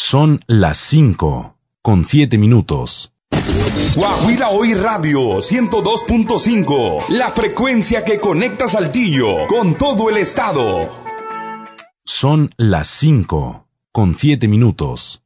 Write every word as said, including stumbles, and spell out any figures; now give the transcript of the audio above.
Son las cinco, con siete minutos. Guajira Hoy Radio ciento dos punto cinco, la frecuencia que conecta Saltillo con todo el estado. Son las cinco, con siete minutos.